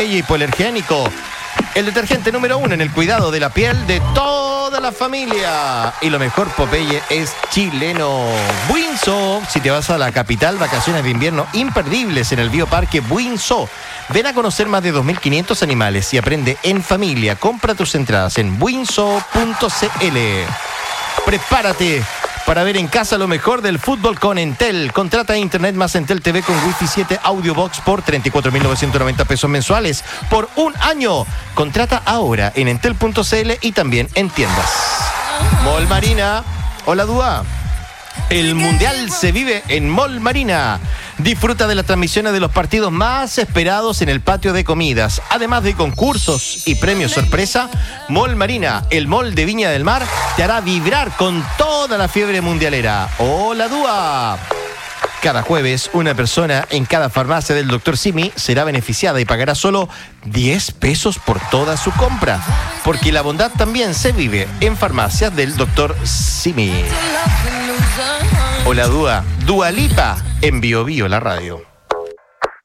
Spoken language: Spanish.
Popeye hipoalergénico. El detergente número 1 en el cuidado de la piel de toda la familia. Y lo mejor, Popeye es chileno. Buinzo, si te vas a la capital, vacaciones de invierno imperdibles en el Bioparque Buinzo. Ven a conocer más de 2.500 animales y aprende en familia. Compra tus entradas en buinzo.cl. Prepárate para ver en casa lo mejor del fútbol con Entel. Contrata Internet más Entel TV con Wi-Fi 7 Audio Box por 34.990 pesos mensuales por un año. Contrata ahora en entel.cl y también en tiendas. Mall Marina. Hola, Dúa. El Mundial se vive en Mall Marina. Disfruta de las transmisiones de los partidos más esperados en el patio de comidas. Además de concursos y premios sorpresa, Mall Marina, el mall de Viña del Mar, te hará vibrar con toda la fiebre mundialera. ¡Hola, Dúa! Cada jueves, una persona en cada farmacia del Dr. Simi será beneficiada y pagará solo 10 pesos por toda su compra. Porque la bondad también se vive en farmacias del Dr. Simi. Hola, Dúa. Dua Lipa en Bio Bio, la radio.